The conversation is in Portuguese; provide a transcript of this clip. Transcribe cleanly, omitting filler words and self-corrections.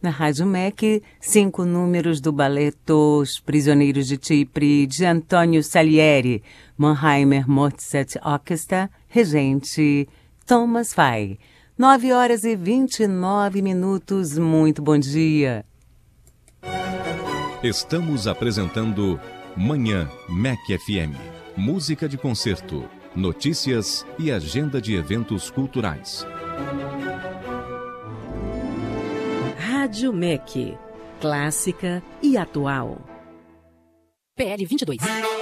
Na Rádio MEC, 5 números do Balletto Os Prisioneiros de Chipre, de Antonio Salieri, Mannheimer Mozart Orchestra, regente Thomas Fay. 9h29. Muito bom dia. Estamos apresentando Manhã MEC FM. Música de concerto, notícias e agenda de eventos culturais. Rádio MEC, clássica e atual. PL 22.